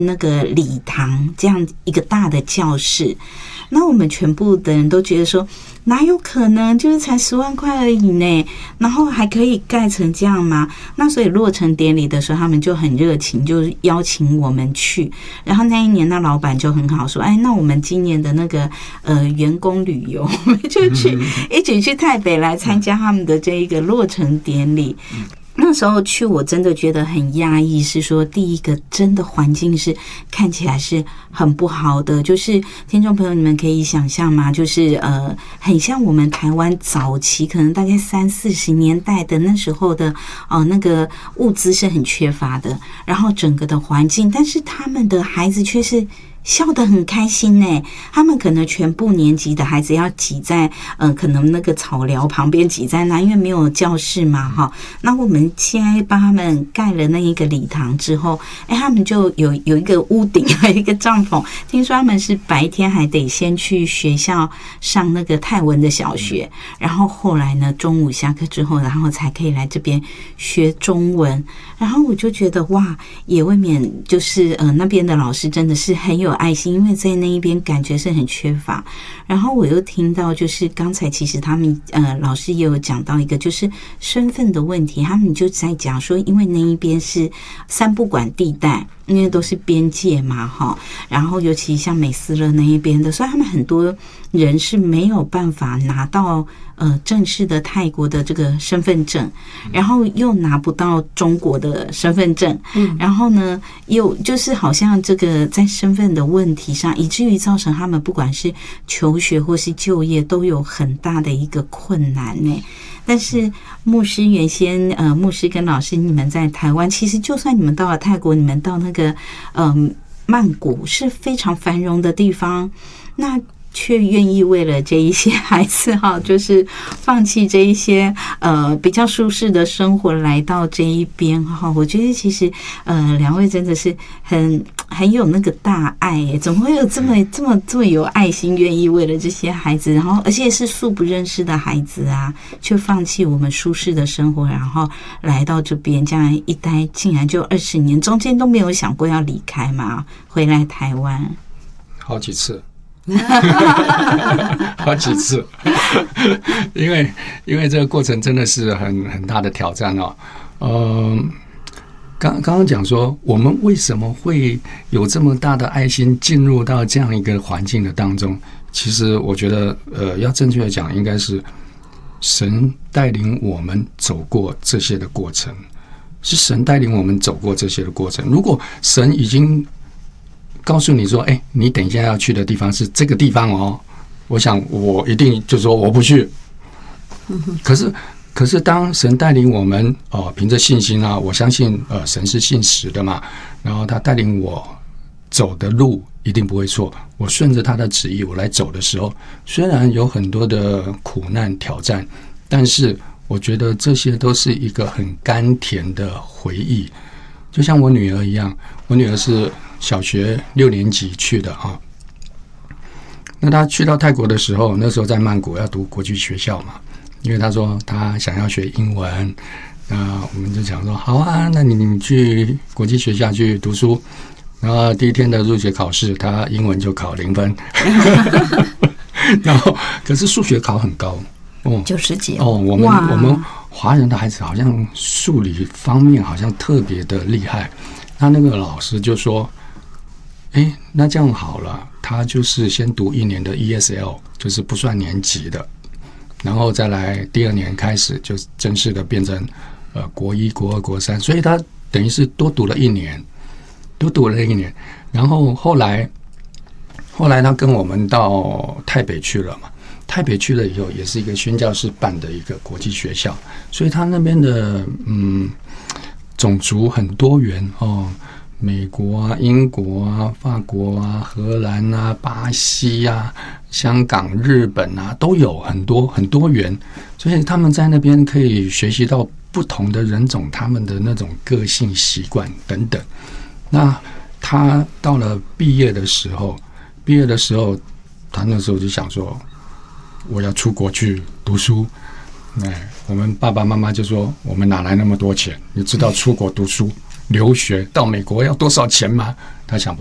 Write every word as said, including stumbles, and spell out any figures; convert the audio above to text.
那个礼堂这样一个大的教室，那我们全部的人都觉得说，哪有可能，就是才十万块而已呢，然后还可以盖成这样吗？那所以落成典礼的时候，他们就很热情，就邀请我们去。然后那一年，那老板就很好说，哎，那我们今年的那个呃员工旅游，我们就去一起去台北来参加他们的这一个落成典礼。那时候去，我真的觉得很压抑，是说第一个真的环境是看起来是很不好的，就是听众朋友你们可以想象吗？就是呃，很像我们台湾早期可能大概三四十年代的那时候的哦、呃，那个物资是很缺乏的，然后整个的环境，但是他们的孩子却是笑得很开心呢，他们可能全部年级的孩子要挤在呃，可能那个草寮旁边挤在那，因为没有教室嘛，哈。那我们现在帮他们盖了那一个礼堂之后，哎，他们就有有一个屋顶，有一个帐篷。听说他们是白天还得先去学校上那个泰文的小学，然后后来呢，中午下课之后，然后才可以来这边学中文。然后我就觉得哇，也未免就是呃那边的老师真的是很有爱心，因为在那一边感觉是很缺乏。然后我又听到就是刚才其实他们呃老师也有讲到一个就是身份的问题，他们就在讲说，因为那一边是三不管地带，因为都是边界嘛哈，然后尤其像美斯乐那一边的，所以他们很多人是没有办法拿到呃正式的泰国的这个身份证，然后又拿不到中国的身份证，然后呢又就是好像这个在身份的问题上，以至于造成他们不管是求学或是就业都有很大的一个困难呢。但是牧师原先呃，牧师跟老师你们在台湾，其实就算你们到了泰国，你们到那个嗯、呃、曼谷是非常繁荣的地方，那却愿意为了这一些孩子哈，就是放弃这一些呃比较舒适的生活来到这一边哈。我觉得其实呃两位真的是很很有那个大爱耶，怎么会有这么这么这么有爱心，愿意为了这些孩子，然后而且是素不认识的孩子啊，却放弃我们舒适的生活，然后来到这边，这样一待竟然就二十年，中间都没有想过要离开嘛，回来台湾好几次。好几次，因为因为这个过程真的是很很大的挑战哦。嗯，刚刚刚讲说，我们为什么会有这么大的爱心进入到这样一个环境的当中？其实我觉得，呃，要正确的讲，应该是神带领我们走过这些的过程，是神带领我们走过这些的过程。如果神已经告诉你说，哎、欸，你等一下要去的地方是这个地方哦。我想我一定就说我不去。可是，可是当神带领我们哦，凭着信心啊，我相信呃，神是信实的嘛。然后他带领我走的路一定不会错。我顺着他的旨意我来走的时候，虽然有很多的苦难挑战，但是我觉得这些都是一个很甘甜的回忆。就像我女儿一样，我女儿是小学六年级去的哈，那她去到泰国的时候，那时候在曼谷要读国际学校嘛，因为她说她想要学英文，那我们就讲说好啊，那你你去国际学校去读书，然后第一天的入学考试，她英文就考零分，然后可是数学考很高哦， 九十几哦，我们我们华人的孩子好像数理方面好像特别的厉害，那那个老师就说，哎，那这样好了，他就是先读一年的 E S L， 就是不算年级的，然后再来第二年开始就正式的变成呃国一、国二、国三，所以他等于是多读了一年，多读了一年，然后后来后来他跟我们到台北去了嘛。台北去了以后，也是一个宣教士办的一个国际学校，所以他那边的嗯种族很多元哦，美国啊、英国啊、法国啊、荷兰啊、巴西啊、香港、日本啊，都有很多很多元，所以他们在那边可以学习到不同的人种，他们的那种个性、习惯等等。那他到了毕业的时候，毕业的时候，他那时候就想说，我要出国去读书。哎，我们爸爸妈妈就说，我们哪来那么多钱？你知道出国读书留学到美国要多少钱吗？他想不